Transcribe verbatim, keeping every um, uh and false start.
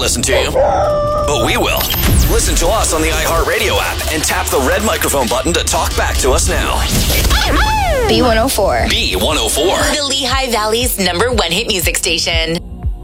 listen to you, but we will. Listen to us on the iHeartRadio app and tap the red microphone button to talk back to us now. B one oh four. B one oh four. The Lehigh Valley's number one hit music station.